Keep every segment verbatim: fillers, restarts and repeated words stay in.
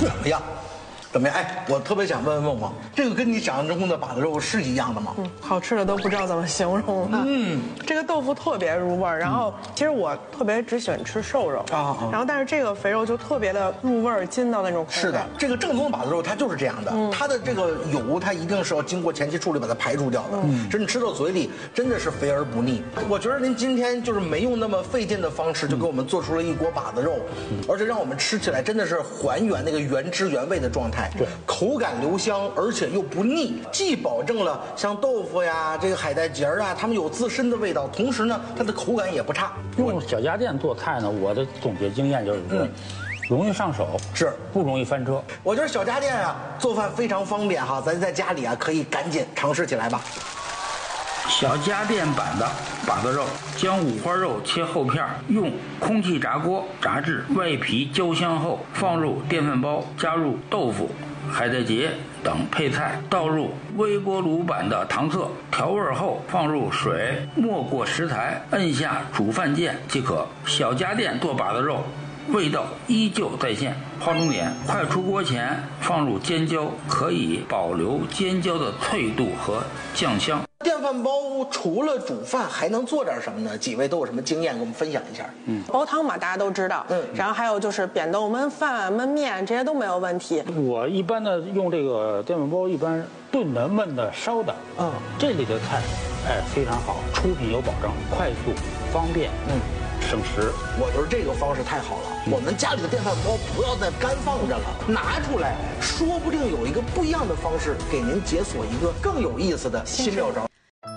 怎么样？怎么样？哎，我特别想问问梦梦，这个跟你想象中的把子肉是一样的吗？ 嗯，好吃的都不知道怎么形容了。嗯，这个豆腐特别入味儿，然后其实我特别只喜欢吃瘦肉啊，然后但是这个肥肉就特别的入味儿，筋道那种口感。 是的，这个正宗的把子肉它就是这样的，它的这个油它一定是要经过前期处理把它排除掉的，嗯，这你吃到嘴里真的是肥而不腻。我觉得您今天就是没用那么费劲的方式，就给我们做出了一锅把子肉，而且让我们吃起来真的是还原那个原汁原味的状态。对，口感留香，而且又不腻，既保证了像豆腐呀、这个海带结儿啊，它们有自身的味道，同时呢，它的口感也不差。 用小家电做菜呢，我的总结经验就是说，嗯、容易上手， 是不容易翻车。 我觉得小家电啊，做饭非常方便哈，咱在家里啊可以赶紧尝试起来吧。 小家电版的把子肉，将五花肉切厚片，用空气炸锅炸至外皮焦香后，放入电饭煲，加入豆腐、海带结等配菜，倒入微波炉版的糖色，调味后放入水，没过食材，按下煮饭键即可。小家电做把子肉，味道依旧在线。划重点：快出锅前放入尖椒，可以保留尖椒的脆度和酱香。 电饭煲除了煮饭还能做点什么呢？几位都有什么经验，给我们分享一下？ 嗯，煲汤嘛，大家都知道。嗯，然后还有就是扁豆焖饭、焖面，这些都没有问题。 我一般的用这个电饭煲，一般炖的、焖的、烧的，嗯，这类的菜，哎，非常好，出品有保证，快速、方便，嗯，省时。 我觉得这个方式太好了。我们家里的电饭煲不要再干放着了，拿出来，说不定有一个不一样的方式，给您解锁一个更有意思的新妙招。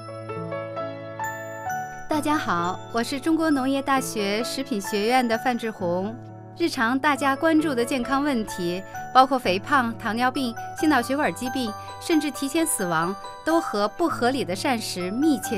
大家好，我是中国农业大学食品学院的范志红。日常大家关注的健康问题，包括肥胖、糖尿病、心脑血管疾病，甚至提前死亡，都和不合理的膳食密切